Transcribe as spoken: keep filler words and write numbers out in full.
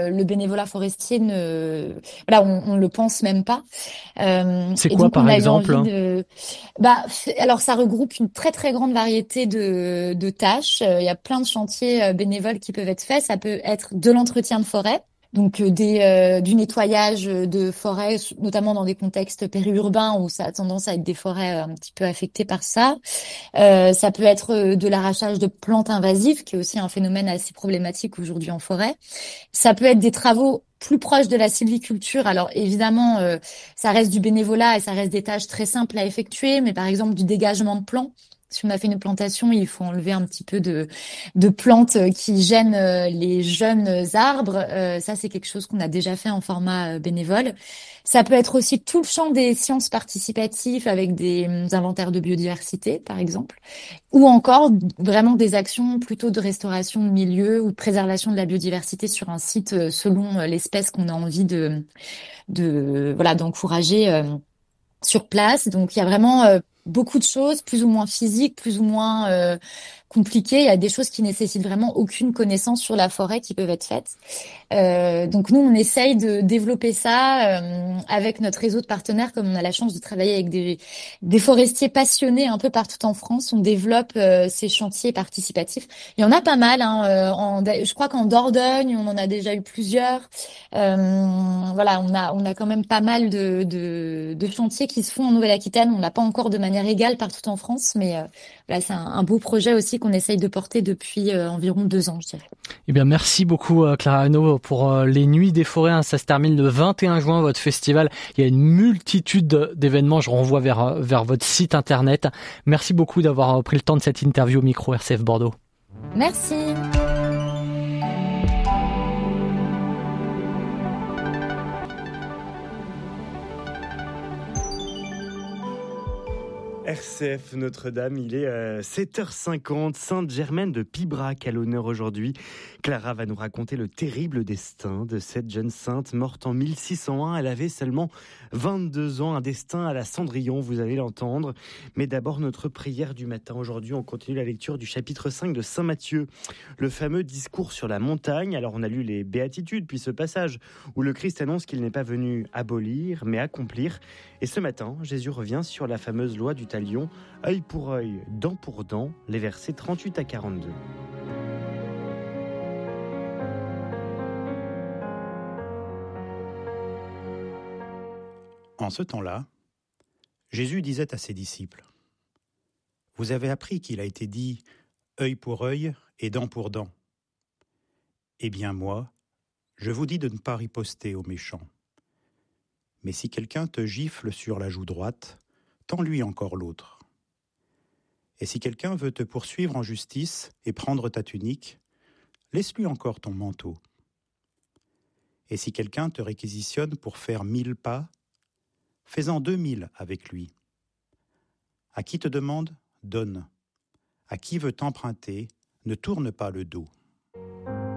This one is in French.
euh, le bénévolat forestier ne, voilà, on, on le pense même pas. Euh, C'est et quoi, donc on par a eu exemple? envie de, bah, f- alors ça regroupe une très très grande variété de, de tâches. Euh, Il y a plein de chantiers euh, bénévoles qui peuvent être faits. Ça peut être de l'entretien de forêt. Donc euh, des, euh, du nettoyage de forêts, notamment dans des contextes périurbains où ça a tendance à être des forêts euh, un petit peu affectées par ça. Euh, ça peut être euh, de l'arrachage de plantes invasives, qui est aussi un phénomène assez problématique aujourd'hui en forêt. Ça peut être des travaux plus proches de la sylviculture. Alors évidemment, euh, ça reste du bénévolat et ça reste des tâches très simples à effectuer, mais par exemple du dégagement de plants. Si on a fait une plantation, il faut enlever un petit peu de, de plantes qui gênent euh, les jeunes arbres. Euh, ça, c'est quelque chose qu'on a déjà fait en format euh, bénévole. Ça peut être aussi tout le champ des sciences participatives avec des euh, inventaires de biodiversité, par exemple, ou encore vraiment des actions plutôt de restauration de milieux ou de préservation de la biodiversité sur un site euh, selon euh, l'espèce qu'on a envie de, de voilà d'encourager euh, sur place. Donc il y a vraiment euh, beaucoup de choses, plus ou moins physiques, plus ou moins euh, compliquées. Il y a des choses qui nécessitent vraiment aucune connaissance sur la forêt qui peuvent être faites. Euh, donc nous, on essaye de développer ça euh, avec notre réseau de partenaires, comme on a la chance de travailler avec des, des forestiers passionnés un peu partout en France. On développe euh, ces chantiers participatifs. Il y en a pas mal. Hein, euh, en, je crois qu'en Dordogne, on en a déjà eu plusieurs. Euh, voilà, on a on a quand même pas mal de, de, de chantiers qui se font en Nouvelle-Aquitaine. On l'a pas encore de manière égale partout en France, mais euh, voilà, c'est un, un beau projet aussi qu'on essaye de porter depuis euh, environ deux ans, je dirais. Eh bien, merci beaucoup, euh, Clara Hainaut, pour euh, les Nuits des Forêts. Hein. Ça se termine le vingt et un juin, votre festival. Il y a une multitude de- d'événements. Je renvoie vers, euh, vers votre site internet. Merci beaucoup d'avoir euh, pris le temps de cette interview au micro R C F Bordeaux. Merci. R C F Notre-Dame, il est euh, sept heures cinquante, Sainte-Germaine de Pibrac à l'honneur aujourd'hui. Clara va nous raconter le terrible destin de cette jeune sainte morte en mille six cent un. Elle avait seulement vingt-deux ans, un destin à la Cendrillon, vous allez l'entendre. Mais d'abord, notre prière du matin. Aujourd'hui, on continue la lecture du chapitre cinq de Saint Matthieu, le fameux discours sur la montagne. Alors, on a lu les béatitudes, puis ce passage où le Christ annonce qu'il n'est pas venu abolir, mais accomplir. Et ce matin, Jésus revient sur la fameuse loi du talion, œil pour œil, dent pour dent, les versets trente-huit à quarante-deux. En ce temps-là, Jésus disait à ses disciples : « Vous avez appris qu'il a été dit œil pour œil et dent pour dent. Eh bien moi, je vous dis de ne pas riposter aux méchants. Mais si quelqu'un te gifle sur la joue droite, tends-lui encore l'autre. Et si quelqu'un veut te poursuivre en justice et prendre ta tunique, laisse-lui encore ton manteau. Et si quelqu'un te réquisitionne pour faire mille pas, fais-en deux mille avec lui. À qui te demande, donne. À qui veut t'emprunter, ne tourne pas le dos.